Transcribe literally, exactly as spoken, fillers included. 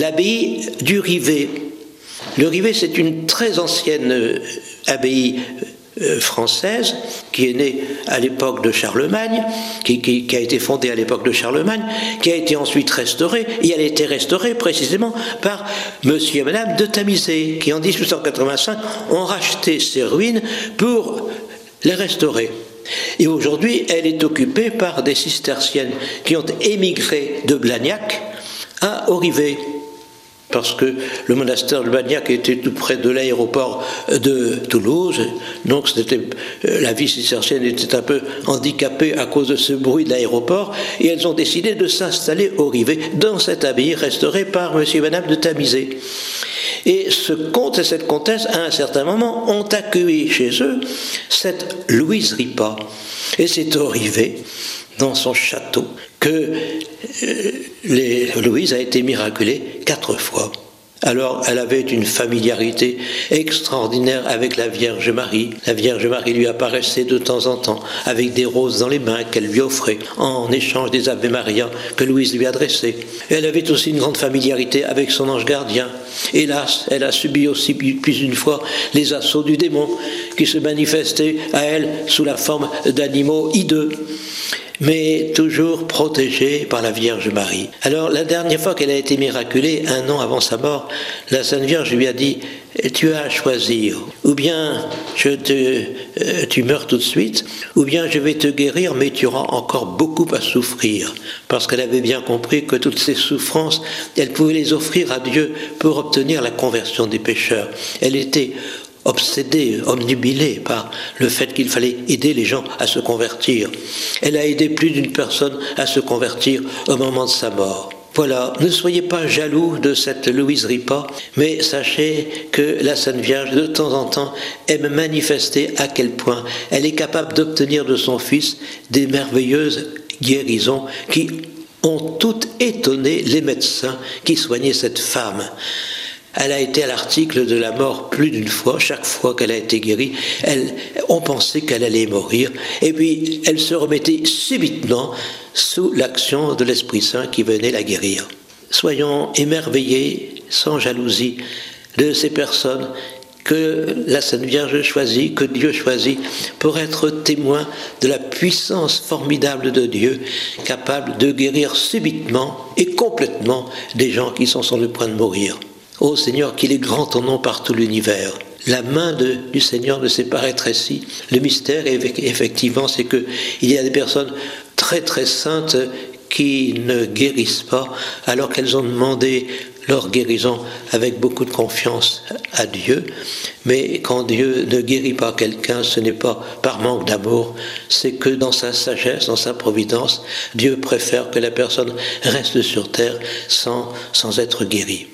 l'abbaye du Rivet. Le Rivet, c'est une très ancienne abbaye française qui est née à l'époque de Charlemagne, qui, qui, qui a été fondée à l'époque de Charlemagne, qui a été ensuite restaurée, et elle a été restaurée précisément par monsieur et madame de Tamizé, qui en dix-huit cent quatre-vingt-cinq ont racheté ces ruines pour les restaurer. Et aujourd'hui, elle est occupée par des cisterciennes qui ont émigré de Blagnac à Orivet, parce que le monastère de Blagnac était tout près de l'aéroport de Toulouse, donc c'était, la vie cistercienne était un peu handicapée à cause de ce bruit de l'aéroport, et elles ont décidé de s'installer au Rivet, dans cette abbaye restaurée par monsieur et madame de Tamizé. Et ce comte et cette comtesse, à un certain moment, ont accueilli chez eux cette Louise Ripa. Et c'est au Rivet, dans son château, que euh, les, Louise a été miraculée quatre fois. Alors, elle avait une familiarité extraordinaire avec la Vierge Marie. La Vierge Marie lui apparaissait de temps en temps avec des roses dans les mains qu'elle lui offrait en échange des Ave Maria que Louise lui adressait. Elle avait aussi une grande familiarité avec son ange gardien. Hélas, elle a subi aussi plus d'une fois les assauts du démon qui se manifestaient à elle sous la forme d'animaux hideux, mais toujours protégée par la Vierge Marie. Alors, la dernière fois qu'elle a été miraculée, un an avant sa mort, la Sainte Vierge lui a dit « Tu as à choisir, ou bien je te, euh, tu meurs tout de suite, ou bien je vais te guérir, mais tu auras encore beaucoup à souffrir. » Parce qu'elle avait bien compris que toutes ces souffrances, elle pouvait les offrir à Dieu pour obtenir la conversion des pécheurs. Elle était obsédée, omnubilée par le fait qu'il fallait aider les gens à se convertir. Elle a aidé plus d'une personne à se convertir au moment de sa mort. Voilà, ne soyez pas jaloux de cette Louise Ripa, mais sachez que la Sainte Vierge, de temps en temps, aime manifester à quel point elle est capable d'obtenir de son Fils des merveilleuses guérisons qui ont toutes étonné les médecins qui soignaient cette femme. Elle a été à l'article de la mort plus d'une fois. Chaque fois qu'elle a été guérie, elle, on pensait qu'elle allait mourir. Et puis, elle se remettait subitement sous l'action de l'Esprit Saint qui venait la guérir. Soyons émerveillés, sans jalousie, de ces personnes que la Sainte Vierge choisit, que Dieu choisit, pour être témoin de la puissance formidable de Dieu, capable de guérir subitement et complètement des gens qui sont sur le point de mourir. Ô Seigneur, qu'il est grand ton nom par tout l'univers. La main de, du Seigneur ne s'est pas rétrécie. Le mystère, effectivement, c'est qu'il y a des personnes très très saintes qui ne guérissent pas, alors qu'elles ont demandé leur guérison avec beaucoup de confiance à Dieu. Mais quand Dieu ne guérit pas quelqu'un, ce n'est pas par manque d'amour, c'est que dans sa sagesse, dans sa providence, Dieu préfère que la personne reste sur terre sans, sans être guérie.